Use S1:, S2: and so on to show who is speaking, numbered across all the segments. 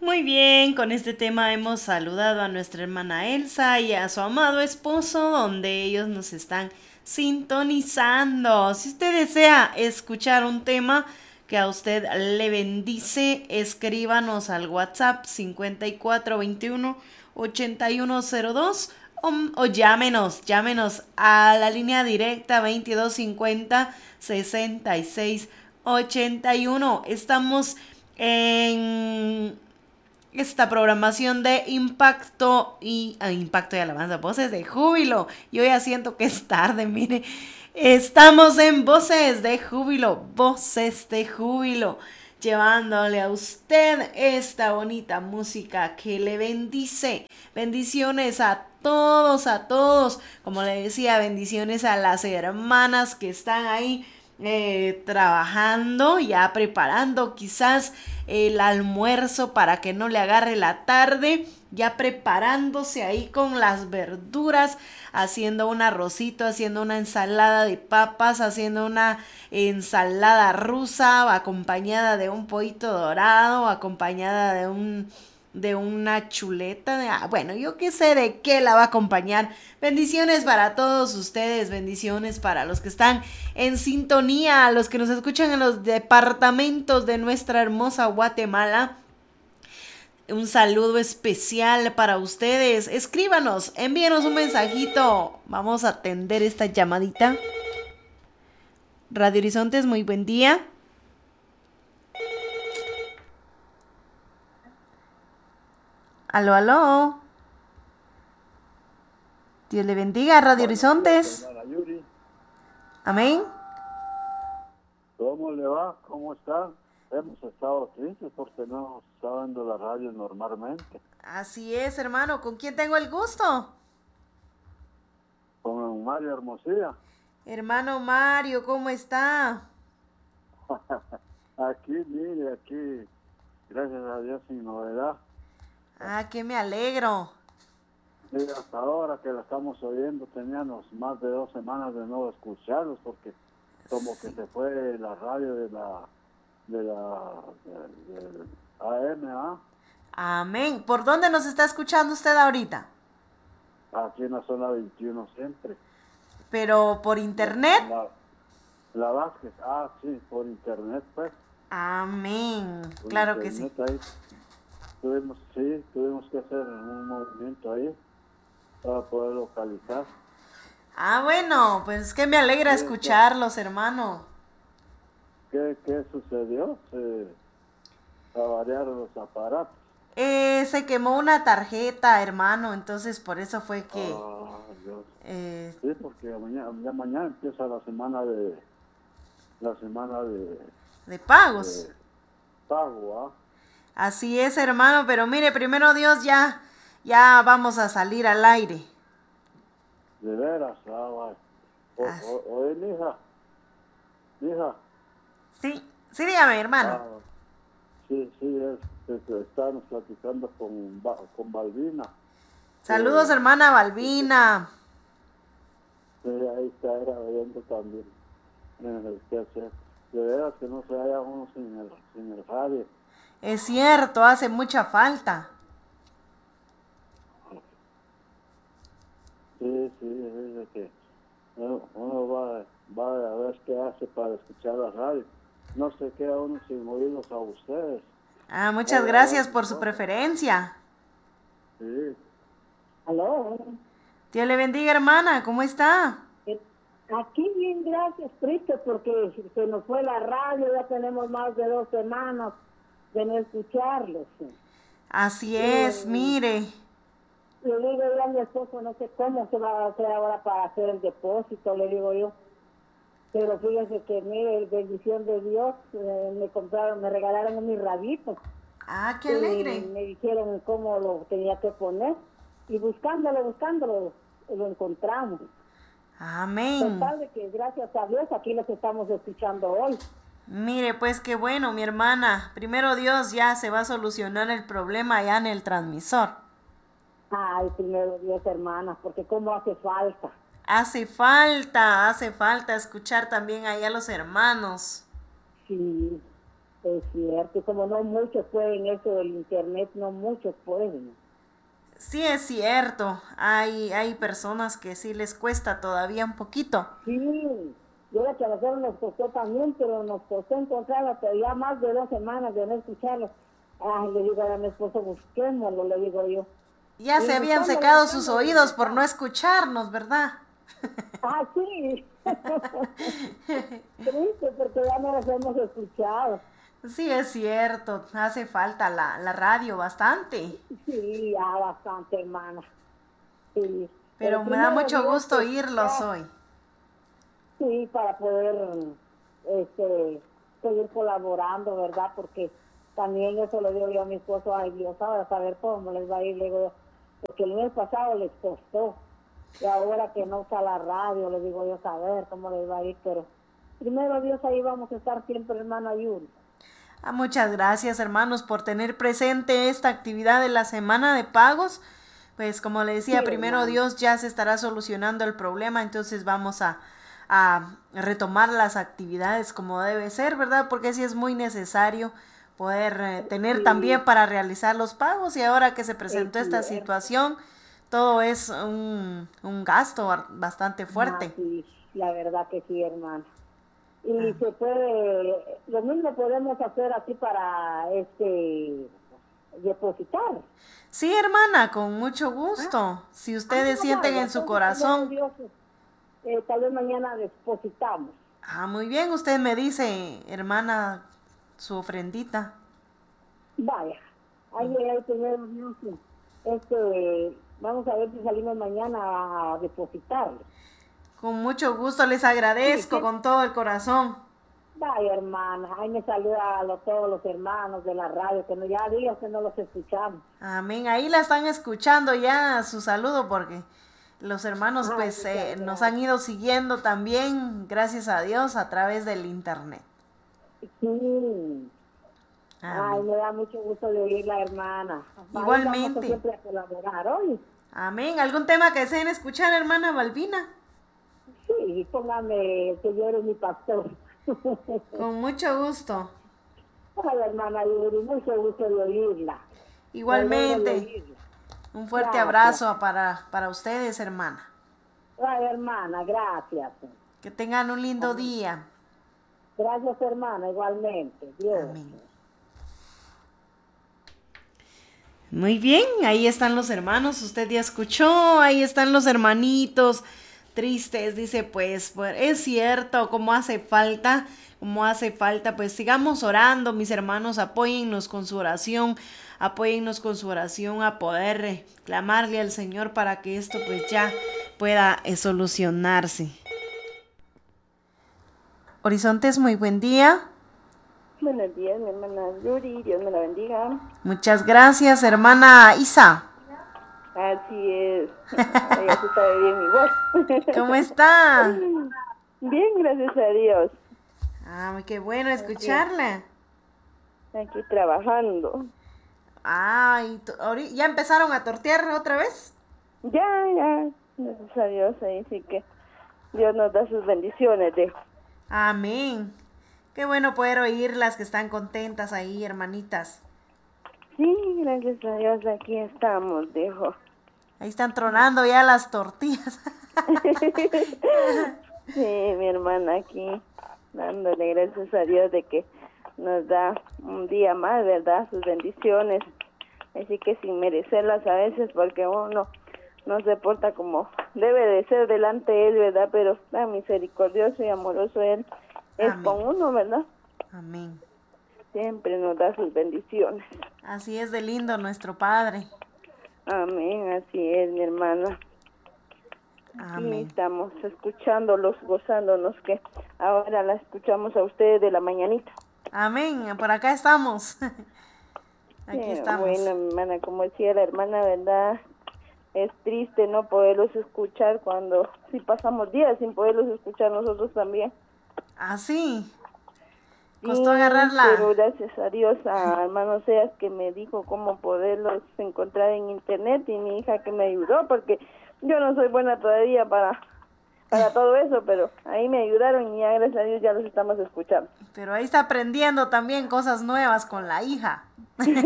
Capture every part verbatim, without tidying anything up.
S1: Muy bien, con este tema hemos saludado a nuestra hermana Elsa y a su amado esposo, donde ellos nos están sintonizando. Si usted desea escuchar un tema que a usted le bendice, escríbanos al WhatsApp cincuenta y cuatro veintiuno ochenta y uno cero dos o, o llámenos, llámenos a la línea directa veintidós cincuenta sesenta y seis ochenta y uno. Estamos en esta programación de impacto y ah, impacto y alabanza, voces de júbilo. Yo ya siento que es tarde, mire. Estamos en voces de júbilo, voces de júbilo, llevándole a usted esta bonita música que le bendice. Bendiciones a todos, a todos. Como le decía, bendiciones a las hermanas que están ahí eh, trabajando, ya preparando quizás el almuerzo para que no le agarre la tarde, ya preparándose ahí con las verduras, haciendo un arrocito, haciendo una ensalada de papas, haciendo una ensalada rusa acompañada de un pollito dorado, acompañada de un de una chuleta, de, ah, bueno, yo qué sé de qué la va a acompañar. Bendiciones para todos ustedes, bendiciones para los que están en sintonía, los que nos escuchan en los departamentos de nuestra hermosa Guatemala. Un saludo especial para ustedes. Escríbanos, envíenos un mensajito. Vamos a atender esta llamadita. Radio Horizontes, muy buen día. Aló, aló. Dios le bendiga, Radio
S2: Buenos días,
S1: Horizontes.
S2: hermana Yuri.
S1: Amén.
S2: ¿Cómo le va? ¿Cómo está? Hemos estado tristes porque no hemos estado viendo la radio normalmente.
S1: Así es, hermano. ¿Con quién tengo el gusto?
S2: Con Mario Hermosilla.
S1: Hermano Mario, ¿cómo está?
S2: Aquí, mire, aquí, gracias a Dios, sin novedad.
S1: Ah, que me alegro.
S2: Y hasta ahora que la estamos oyendo, teníamos más de dos semanas de no escucharlos porque como que se fue la radio de la de la de, de A M A.
S1: Amén. ¿Por dónde nos está escuchando usted ahorita?
S2: Aquí en la zona veintiuno siempre.
S1: ¿Pero por internet?
S2: La, la Vázquez, ah, sí, por internet, pues.
S1: Amén.
S2: Por
S1: Claro que sí.
S2: internet ahí. Tuvimos, sí, tuvimos que hacer un movimiento ahí para poder localizar.
S1: Ah, bueno, pues que me alegra
S2: Sí, ¿qué,
S1: escucharlos, hermano.
S2: qué, qué sucedió? Se avariaron los aparatos.
S1: Eh, se quemó una tarjeta, hermano, entonces por eso fue que
S2: Ah, Dios.
S1: eh,
S2: Sí, porque mañana, ya mañana empieza la semana de, la semana de,
S1: de pagos.
S2: de pago, ¿ah?
S1: Así es, hermano, pero mire, primero Dios ya, ya vamos a salir al aire.
S2: De veras, ah, vaya. O,
S1: Ah,
S2: o, oye, mija, mija,
S1: sí, sí, dígame, hermano.
S2: ah, sí, sí, es, es que estábamos platicando con, Ba- con Balbina,
S1: Saludos,
S2: que,
S1: hermana
S2: que, que,
S1: Balbina.
S2: que ahí está era oyendo también en el que hacer. De veras que no se haya uno sin el, sin el radio.
S1: Es cierto, hace mucha falta.
S2: Sí, sí, es de que uno, uno va, va a ver qué hace para escuchar la radio. No se queda uno sin oírlos a ustedes.
S1: Ah,
S2: Hay
S1: muchas
S2: a
S1: gracias
S2: veces
S1: por su
S2: cosas.
S1: preferencia.
S2: Sí,
S3: Aló.
S1: Dios le bendiga, hermana, ¿cómo está?
S3: Eh, Aquí bien, gracias, triste porque se nos fue la radio, ya tenemos más de dos semanas de no escucharlos.
S1: Así es,
S3: Y
S1: mire.
S3: le digo yo a mi esposo, no sé cómo se va a hacer ahora para hacer el depósito, le digo yo. Pero fíjese que, mire, bendición de Dios, eh, me compraron, me regalaron un rabito.
S1: Ah, qué
S3: Y
S1: alegre.
S3: me dijeron cómo lo tenía que poner. Y buscándolo, buscándolo, lo encontramos.
S1: Amén.
S3: Total de que gracias a Dios aquí los estamos escuchando hoy.
S1: Mire, pues qué bueno, mi hermana. Primero Dios ya se va a solucionar el problema allá en el transmisor.
S3: Ay, primero Dios, hermana, porque cómo hace falta.
S1: Hace falta, hace falta escuchar también allá a los hermanos.
S3: Sí. Es cierto, y como no muchos pueden eso del internet, no muchos pueden.
S1: Sí, es cierto. Hay, hay personas que sí les cuesta todavía un poquito.
S3: Sí, yo la que a nosotros nos costó también, pero nos costó encontrarla, pero ya más de dos semanas de no escucharlo. Ay, le digo a mi esposo, busquémoslo, le digo yo.
S1: Ya
S3: Y
S1: se habían
S3: buscándolo,
S1: secado sus
S3: buscándolo,
S1: oídos por no
S3: buscándolo.
S1: escucharnos, ¿verdad?
S3: Ah, sí. Triste, porque ya no los hemos escuchado.
S1: Sí, es cierto. Hace falta la, la radio bastante.
S3: Sí, ya bastante, hermana. Sí. Pero
S1: Pero me da
S3: primero
S1: mucho
S3: Dios,
S1: gusto
S3: pues,
S1: oírlos
S3: ya,
S1: hoy.
S3: sí, para poder este, seguir colaborando, ¿verdad? Porque también eso le digo yo a mi esposo, ay Dios, ahora saber cómo les va a ir, le digo yo, porque el mes pasado les costó, y ahora que no está la radio, le digo yo, saber cómo les va a ir, pero primero Dios, ahí vamos a estar siempre, hermana Yuri.
S1: Ah, muchas gracias, hermanos, por tener presente esta actividad de la semana de pagos. Pues como le
S3: Sí,
S1: decía, primero
S3: hermano.
S1: Dios ya se estará solucionando el problema, entonces vamos a, a retomar las actividades como debe ser, ¿verdad? Porque sí es muy necesario poder eh, tener
S3: Sí,
S1: también para realizar los pagos y ahora que se
S3: es
S1: presentó esta
S3: cierto.
S1: situación, todo es un, un gasto bar- bastante
S3: Ah,
S1: fuerte.
S3: sí, la verdad que sí, hermano.
S1: Ah,
S3: Y se puede, lo mismo podemos hacer así para este depositar.
S1: sí, hermana, con mucho
S3: Ah,
S1: gusto. Si
S3: ah,
S1: ustedes sienten
S3: vaya,
S1: en su
S3: entonces primero
S1: corazón.
S3: Dios, eh, tal vez mañana depositamos.
S1: Ah, muy bien, usted me dice, hermana, su ofrendita.
S3: Vaya, ahí ahí primero Dios, este, vamos a ver si salimos mañana a depositarle.
S1: Con mucho gusto les
S3: Sí,
S1: agradezco
S3: sí.
S1: con todo el corazón.
S3: Vaya, hermana, ahí me saluda a los, todos los hermanos de la radio, que no, ya días que no los escuchamos.
S1: Amén. Ahí la están escuchando ya su saludo porque los hermanos
S3: Ay,
S1: pues
S3: muchas
S1: eh, nos han
S3: gracias.
S1: ido siguiendo también, gracias a Dios, a través del internet.
S3: Sí. Ay,
S1: Amén.
S3: me da mucho gusto de oírla, hermana. Ahí vamos a
S1: Igualmente.
S3: siempre a colaborar, hoy.
S1: Amén. ¿Algún tema que deseen escuchar, hermana Balbina?
S3: Sí, póngame que yo eres mi pastor.
S1: Con mucho gusto.
S3: Ay, hermana Yuri, mucho gusto de oírla. Me alegro de
S1: Igualmente.
S3: oírla.
S1: Un fuerte
S3: Gracias.
S1: abrazo para, para ustedes, hermana.
S3: Ay, hermana, gracias.
S1: Que tengan un lindo
S3: Amén.
S1: día.
S3: Gracias, hermana, igualmente. Dios.
S1: Amén. Muy bien, ahí están los hermanos, usted ya escuchó, ahí están los hermanitos tristes, dice pues, pues es cierto, como hace falta, como hace falta, pues sigamos orando, mis hermanos, apóyennos con su oración, apóyennos con su oración a poder eh, clamarle al Señor para que esto pues ya pueda eh, solucionarse. Horizontes, muy buen día.
S4: Buenos días, mi hermana Yuri, Dios me la bendiga.
S1: Muchas gracias, hermana Isa.
S4: Así es, ya se sabe bien mi voz.
S1: ¿Cómo está?
S4: Bien, gracias a Dios.
S1: Ah, qué bueno
S4: Aquí,
S1: escucharla.
S4: aquí trabajando.
S1: Ay, ¿ya empezaron a tortear otra vez?
S4: Ya, ya, gracias a Dios, ahí sí que Dios nos da sus bendiciones, dejo.
S1: Amén. Qué bueno poder oír las que están contentas ahí, hermanitas.
S4: Sí, gracias a Dios, aquí estamos, dejo.
S1: Ahí están tronando ya las tortillas.
S4: Sí, mi hermana aquí, dándole gracias a Dios de que nos da un día más, ¿verdad? Sus bendiciones. Así que sin merecerlas a veces, porque uno no se porta como debe de ser delante de Él, ¿verdad? Pero tan misericordioso y amoroso Él es
S1: Amén.
S4: con uno, ¿verdad?
S1: Amén.
S4: Siempre nos da sus bendiciones.
S1: Así es de lindo nuestro Padre.
S4: Amén, así es, mi hermana. Aquí
S1: Amén.
S4: estamos escuchándolos, gozándonos, que ahora la escuchamos a ustedes de la mañanita.
S1: Amén, por acá estamos. Aquí
S4: Sí,
S1: estamos.
S4: bueno, mi hermana, como decía la hermana, ¿verdad? Es triste no poderlos escuchar cuando, si pasamos días sin poderlos escuchar nosotros también.
S1: Ah, sí.
S4: Sí,
S1: Costó agarrarla.
S4: pero gracias a Dios, a hermano Seas que me dijo cómo poderlos encontrar en internet, y mi hija que me ayudó, porque yo no soy buena todavía para para todo eso, pero ahí me ayudaron y ya gracias a Dios ya los estamos escuchando.
S1: Pero ahí está aprendiendo también cosas nuevas con la hija.
S4: Sí,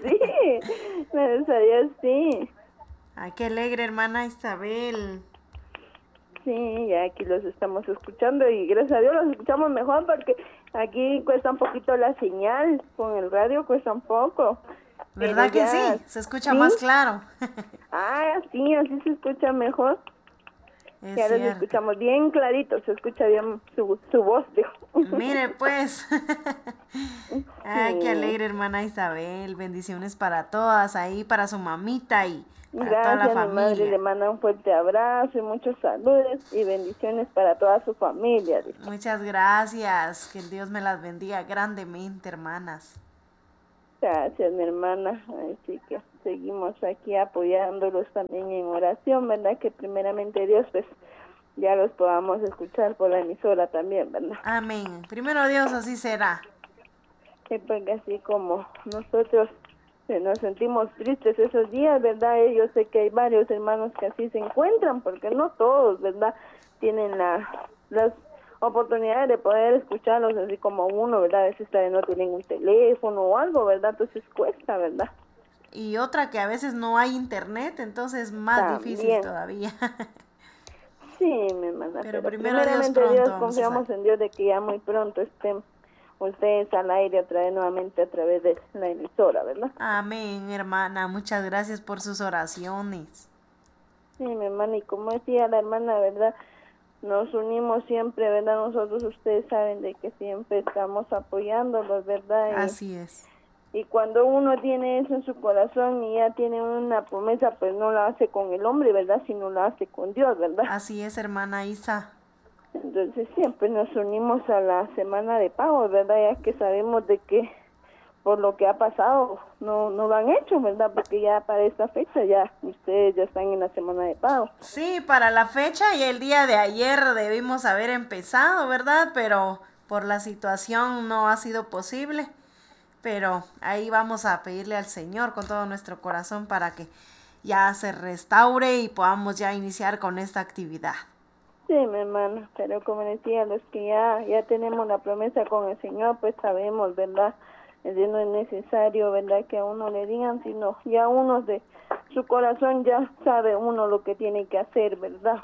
S4: gracias a Dios, sí.
S1: Ay, qué alegre, hermana Isabel.
S4: Sí, ya aquí los estamos escuchando y gracias a Dios los escuchamos mejor porque aquí cuesta un poquito la señal, con el radio cuesta un poco.
S1: ¿Verdad que
S4: ya,
S1: sí? Se escucha
S4: ¿sí?
S1: más claro.
S4: Ah, sí, así se escucha mejor.
S1: Es
S4: ya los
S1: cierto.
S4: escuchamos bien clarito, se escucha bien su, su voz, dijo.
S1: Mire, pues. Ay,
S4: Sí.
S1: qué alegre, hermana Isabel. Bendiciones para todas ahí, para su mamita y para
S4: Gracias,
S1: toda la
S4: mi madre le
S1: familia.
S4: manda un fuerte abrazo y muchos saludos y bendiciones para toda su familia. Dice.
S1: Muchas gracias. Que Dios me las bendiga grandemente, hermanas.
S4: Gracias, mi hermana. Así que seguimos aquí apoyándolos también en oración, ¿verdad? Que primeramente Dios, pues, ya los podamos escuchar por la emisora también, ¿verdad?
S1: Amén. Primero Dios, así será.
S4: Sí, porque así como nosotros eh, nos sentimos tristes esos días, ¿verdad? Eh, Yo sé que hay varios hermanos que así se encuentran, porque no todos, ¿verdad? Tienen la, las oportunidades de poder escucharlos así como uno, ¿verdad? A veces todavía no tienen un teléfono o algo, ¿verdad? Entonces cuesta, ¿verdad?
S1: Y otra que a veces no hay internet, entonces más
S4: También.
S1: difícil todavía.
S4: Sí, mi hermana,
S1: Pero
S4: pero,
S1: primero Dios
S4: primeramente
S1: pronto
S4: Dios,
S1: vamos a
S4: confiamos
S1: salir.
S4: en Dios de que ya muy pronto estén ustedes al aire otra vez nuevamente a través de la emisora, ¿verdad?
S1: Amén, hermana. Muchas gracias por sus oraciones.
S4: Sí, mi hermana, y como decía la hermana, ¿verdad? Nos unimos siempre, ¿verdad? Nosotros, ustedes saben de que siempre estamos apoyándolos, ¿verdad? Y,
S1: Así es.
S4: y cuando uno tiene eso en su corazón y ya tiene una promesa, pues no la hace con el hombre, ¿verdad? Sino la hace con Dios, ¿verdad?
S1: Así es, hermana Isa.
S4: Entonces siempre nos unimos a la semana de pago, ¿verdad? Ya que sabemos de que por lo que ha pasado no, no lo han hecho, ¿verdad? Porque ya para esta fecha ya ustedes ya están en la semana de pago.
S1: Sí, para la fecha y el día de ayer debimos haber empezado, ¿verdad? Pero por la situación no ha sido posible. Pero ahí vamos a pedirle al Señor con todo nuestro corazón para que ya se restaure y podamos ya iniciar con esta actividad.
S4: Sí, mi hermana, pero como decía, los que ya, ya tenemos la promesa con el Señor, pues sabemos, ¿verdad? Es de no es necesario, ¿verdad? Que a uno le digan, sino ya uno de su corazón ya sabe uno lo que tiene que hacer, ¿verdad?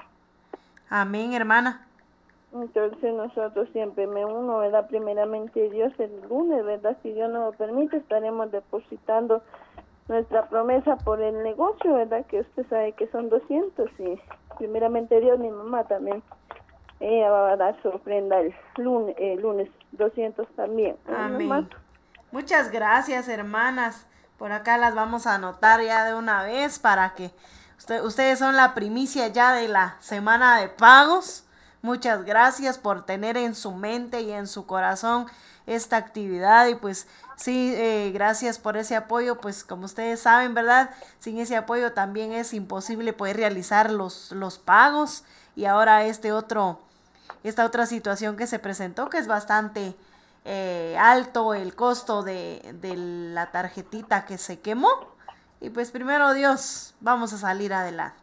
S1: Amén, hermana.
S4: Entonces nosotros siempre me uno, ¿verdad? Primeramente Dios el lunes, ¿verdad? Si Dios nos lo permite, estaremos depositando nuestra promesa por el negocio, ¿verdad? Que usted sabe que son doscientos y primeramente Dios, mi mamá también, ella va a dar su ofrenda el lunes, el lunes doscientos también.
S1: Amén.
S4: Mamá.
S1: Muchas gracias, hermanas. Por acá las vamos a anotar ya de una vez para que usted, ustedes son la primicia ya de la semana de pagos. Muchas gracias por tener en su mente y en su corazón esta actividad y pues sí, eh, gracias por ese apoyo, pues como ustedes saben, ¿verdad? Sin ese apoyo también es imposible poder realizar los, los pagos y ahora este otro, esta otra situación que se presentó que es bastante eh, alto el costo de, de la tarjetita que se quemó y pues primero Dios, vamos a salir adelante.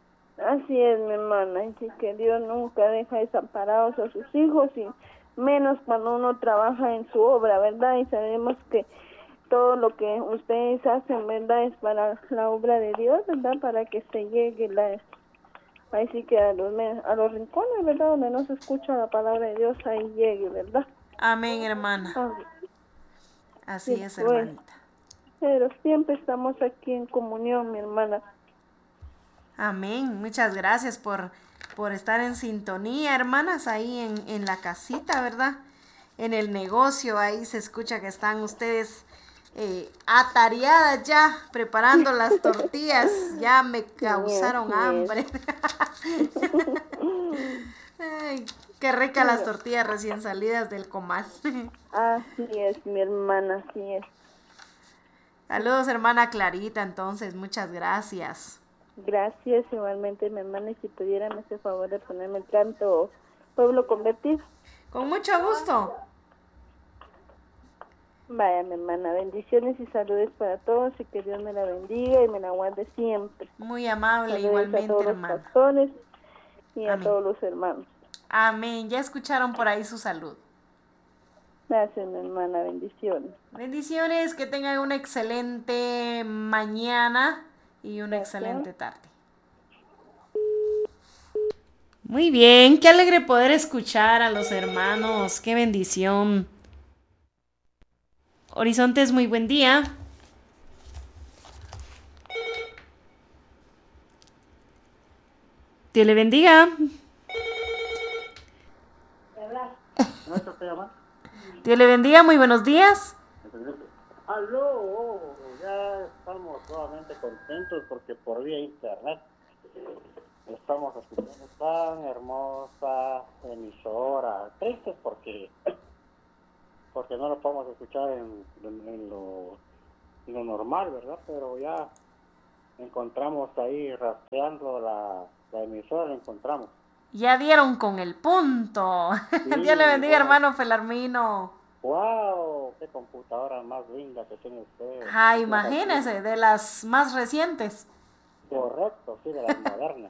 S4: Así es, mi hermana, así que Dios nunca deja desamparados a sus hijos y menos cuando uno trabaja en su obra, ¿verdad? Y sabemos que todo lo que ustedes hacen, ¿verdad? Es para la obra de Dios, ¿verdad? Para que se llegue la... Así que a los, a los rincones, ¿verdad? Donde no se escucha la palabra de Dios, ahí llegue, ¿verdad?
S1: Amén, hermana.
S4: Ah,
S1: Así
S4: sí,
S1: es,
S4: pues,
S1: hermanita.
S4: pero siempre estamos aquí en comunión, mi hermana.
S1: Amén. Muchas gracias por, por estar en sintonía, hermanas, ahí en, en la casita, ¿verdad? En el negocio, ahí se escucha que están ustedes eh, atareadas ya, preparando las tortillas. Ya me causaron
S4: Así es.
S1: hambre. Ay, qué rica las tortillas recién salidas del comal.
S4: Así es, mi hermana, así es.
S1: Saludos, hermana Clarita, entonces, muchas gracias.
S4: Gracias, igualmente, mi hermana, y si pudiera me hace favor de ponerme el canto Pueblo Convertido.
S1: Con mucho gusto.
S4: Vaya, mi hermana, bendiciones y saludos para todos y que Dios me la bendiga y me la guarde siempre.
S1: Muy amable,
S4: Saludos
S1: igualmente,
S4: a todos
S1: hermana.
S4: los pastores y a
S1: Amén.
S4: todos los hermanos.
S1: Amén. Ya escucharon por ahí su salud.
S4: Gracias, mi hermana, bendiciones.
S1: Bendiciones, que tengan una excelente mañana y una
S4: Gracias.
S1: excelente tarde. Muy bien, qué alegre poder escuchar a los hermanos, qué bendición. Horizontes, muy buen día. Dios le bendiga. Dios le bendiga, muy buenos días.
S5: Aló, ya estamos nuevamente contentos porque por vía internet estamos escuchando tan hermosa emisora. Tristes porque porque no lo podemos escuchar en, en, en lo, en lo normal, ¿verdad? Pero ya encontramos ahí rastreando la, la emisora, la encontramos.
S1: Ya dieron con el punto.
S5: Sí,
S1: Dios le bendiga,
S5: wow.
S1: hermano Felarmino.
S5: ¡Wow! ¡Qué computadora más linda que tiene usted!
S1: Ah,
S5: Es
S1: imagínese, de las más recientes.
S5: correcto, sí, de las modernas.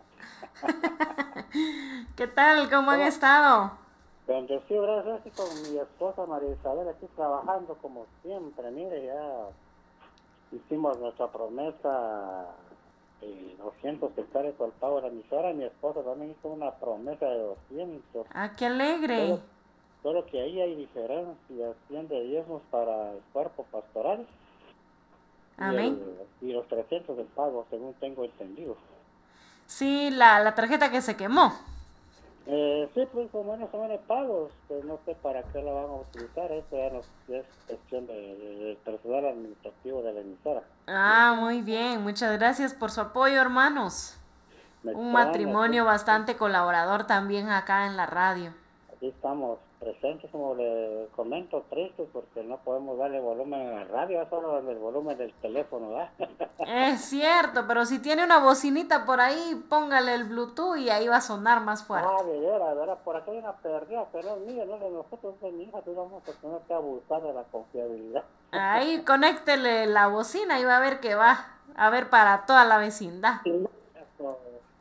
S1: ¿Qué tal? ¿Cómo han
S5: Oh.
S1: estado?
S5: Bendecido, gracias, aquí con mi esposa María Isabel, aquí trabajando como siempre. Mire, ya hicimos nuestra promesa de doscientos hectáreas por el pago de la emisora. Mi esposa también hizo una promesa de doscientos.
S1: Ah, qué alegre.
S5: Solo, solo que ahí hay diferencias, cien de diezmos para el cuerpo pastoral.
S1: Amén.
S5: Y, el, y los trescientos del pago, según tengo entendido.
S1: Sí, la, la tarjeta que se quemó.
S5: Eh, sí, pues como no son de pagos, pues no sé para qué la van a utilizar. Eso ya, no, ya es cuestión del de, de personal administrativo de la emisora.
S1: Ah, muy bien. Muchas gracias por su apoyo, hermanos.
S5: Me
S1: Un
S5: extraña,
S1: matrimonio
S5: pues,
S1: bastante colaborador también acá en la radio.
S5: aquí estamos presentes, como le comento, tristes porque no podemos darle volumen a la radio, solo el volumen del teléfono, ¿verdad?
S1: Es cierto, pero si tiene una bocinita por ahí, póngale el Bluetooth y ahí va a sonar más fuerte.
S5: Ah, de veras, de veras, por acá hay una perdida, pero mire, no de nosotros, de mi hija, pues vamos a tener que abusar de la confiabilidad.
S1: Ahí conéctele la bocina y va a ver que va a ver para toda la vecindad.
S5: Eso,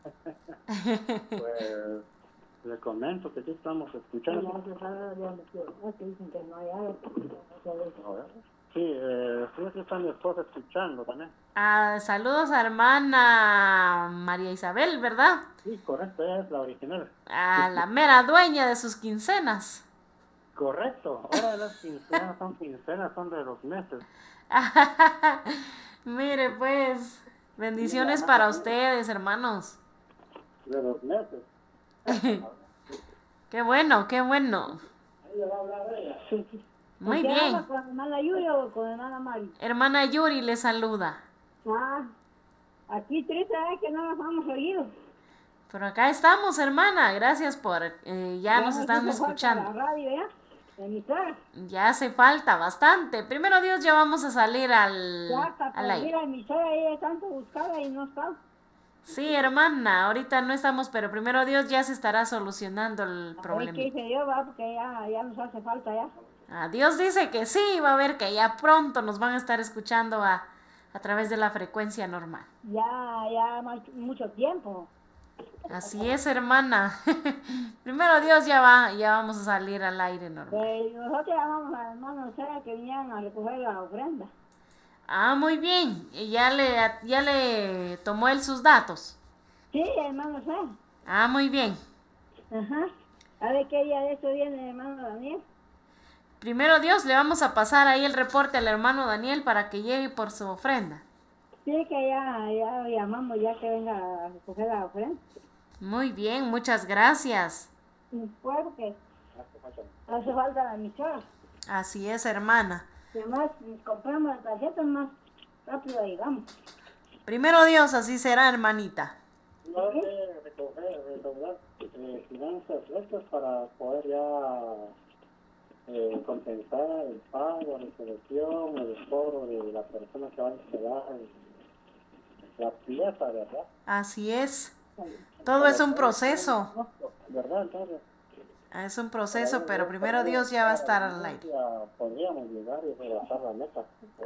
S5: pues le comento que aquí estamos escuchando. Sí, eh, sí, aquí está mi esposa escuchando también.
S1: Ah, saludos a hermana María Isabel, ¿verdad?
S5: Sí, correcto, ella es la original.
S1: A la mera dueña de sus quincenas.
S5: Correcto, ahora las quincenas son quincenas, son de los meses.
S1: Mire, pues, bendiciones para ustedes, hermanos.
S5: De los meses.
S1: Qué bueno, qué bueno.
S5: Sí.
S1: Muy
S3: ¿Con quién
S1: bien.
S3: habla? ¿Con hermana Yuri o con hermana Mari?
S1: Hermana Yuri le saluda.
S3: Ah, aquí triste es que no nos hemos oído.
S1: Pero acá estamos, hermana. Gracias por... eh, ya nos están
S3: hizo falta
S1: escuchando.
S3: La radio, ¿ya? Emisora.
S1: Ya hace falta bastante. Primero Dios, ya vamos a salir al,
S3: Ya hasta
S1: al
S3: para ir
S1: aire.
S3: a la emisora ella tanto buscaba y no está.
S1: Sí, hermana, ahorita no estamos, pero primero Dios ya se estará solucionando el
S3: A ver
S1: problema.
S3: qué hice yo, va, porque ya, ya nos hace falta ya.
S1: Ah, Dios dice que sí, va a ver que ya pronto nos van a estar escuchando a, a través de la frecuencia normal.
S3: Ya, ya ma- mucho tiempo.
S1: Así es, hermana. Primero Dios, ya va, ya vamos a salir al aire normal.
S3: Pues nosotros llamamos a hermano Sara que vinieran a recoger la ofrenda.
S1: Ah, muy bien. ¿Y ya le, ya le tomó él sus datos?
S3: Sí, hermano Sara.
S1: Ah, muy bien.
S3: Ajá. A ver qué día de eso viene hermano Daniel.
S1: Primero Dios, le vamos a pasar ahí el reporte al hermano Daniel para que llegue por su ofrenda.
S3: Sí, que ya, ya llamamos ya que venga a recoger la ofrenda.
S1: Muy bien, muchas gracias.
S3: Porque hace falta la emisora.
S1: Así es, hermana.
S3: Y además compramos la tarjeta más rápido llegamos.
S1: Primero Dios, así será, hermanita.
S5: No hay que recoger, recaudar eh, finanzas extras para poder ya eh, compensar el pago, la resolución, el cobro de la persona que va a instalar la pieza, ¿verdad?
S1: Así es. Todo es un proceso.
S5: ¿Verdad? Entonces,
S1: Es un proceso, pero primero Dios ya va a estar al aire.
S5: ya podríamos llegar y rebasar la meta.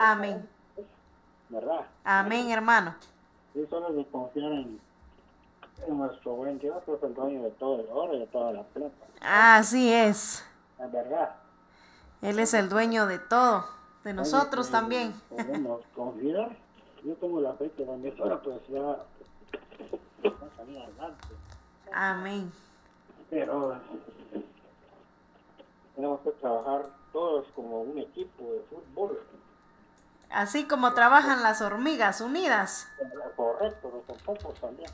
S1: Amén.
S5: ¿Verdad?
S1: Amén, hermano.
S5: Sí, solo de confiar en, Nuestro buen Dios es el dueño de todo el oro y de toda la plata.
S1: Así es.
S5: Es verdad.
S1: Él es el dueño de todo, de nosotros
S5: Oye,
S1: también.
S5: podemos confiar. Yo tengo la fe que la emisora pues ya va a salir adelante.
S1: Amén.
S5: Pero tenemos que trabajar todos como un equipo de fútbol.
S1: Así como trabajan las hormigas unidas.
S5: Correcto, los tampoco también.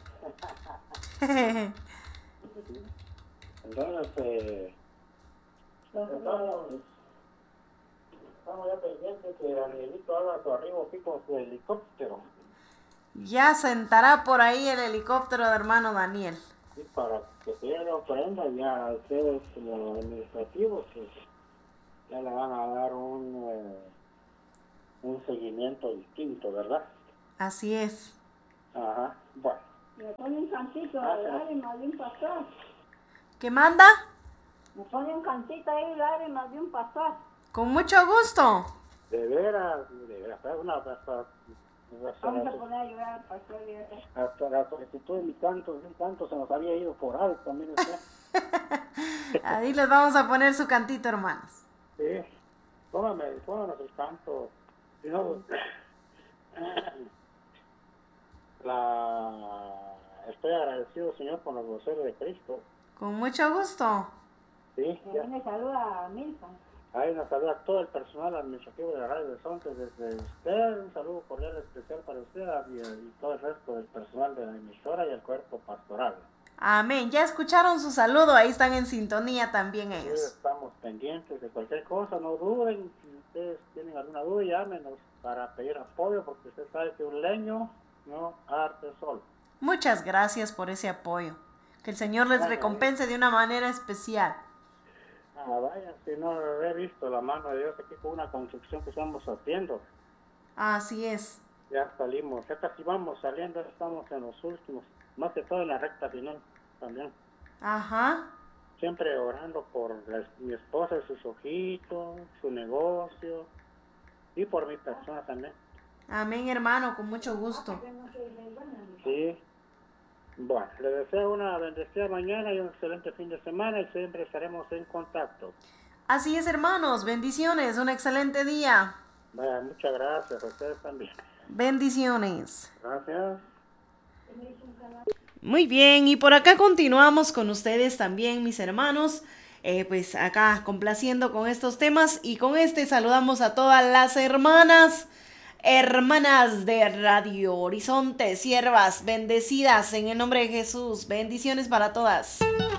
S5: Entonces, eh, estamos, estamos ya pendientes que Danielito haga su arribo aquí con su helicóptero.
S1: Ya sentará por ahí el helicóptero de hermano Daniel.
S5: Y para que se dé la ofrenda, ya a ustedes como administrativos, pues, ya le van a dar un, eh, un seguimiento distinto, ¿verdad?
S1: Así es.
S5: Ajá, bueno.
S3: Me pone un cantito al aire, más bien pasar.
S1: ¿Qué manda?
S3: Me pone un cantito ahí al aire, más bien pasar.
S1: Con mucho gusto.
S5: De veras, de veras, una, hasta, hasta,
S3: Vamos
S5: la,
S3: a poner a llorar al pastor.
S5: hasta la solicitud de mi canto, mi canto se nos había ido por algo también.
S1: Ahí les vamos a poner su cantito, hermanos.
S5: Sí, póngame, pónganos el canto. Si no, la, estoy agradecido, Señor, con los voceros de Cristo.
S1: Con mucho gusto.
S5: Sí, ya.
S3: Me saluda a Milka.
S5: Ahí nos saluda todo el personal administrativo de la Radio de Sontes, desde usted, un saludo cordial especial para usted y, y todo el resto del personal de la emisora y el cuerpo pastoral.
S1: Amén. Ya escucharon su saludo, ahí están en sintonía también
S5: Sí,
S1: ellos.
S5: estamos pendientes de cualquier cosa, no duden, si ustedes tienen alguna duda, llámenos para pedir apoyo, porque usted sabe que un leño no arde solo.
S1: Muchas gracias por ese apoyo. Que el Señor les recompense de una manera especial.
S5: Ah, vaya, si no he visto la mano de Dios aquí con una construcción que estamos haciendo.
S1: Así es.
S5: Ya salimos, ya casi vamos saliendo, estamos en los últimos, más que todo en la recta final también.
S1: Ajá.
S5: Siempre orando por la, mi esposa y sus ojitos, su negocio y por mi persona también.
S1: Amén, hermano, con mucho gusto.
S5: Sí. Bueno, le deseo una bendecida mañana y un excelente fin de semana y siempre estaremos en contacto.
S1: Así es, hermanos. Bendiciones. Un excelente día.
S5: Vaya, muchas gracias a ustedes también.
S1: Bendiciones.
S5: Gracias.
S1: Muy bien, y por acá continuamos con ustedes también, mis hermanos. Eh, pues acá complaciendo con estos temas y con este saludamos a todas las hermanas. Hermanas de Radio Horizonte, siervas, bendecidas en el nombre de Jesús. Bendiciones para todas.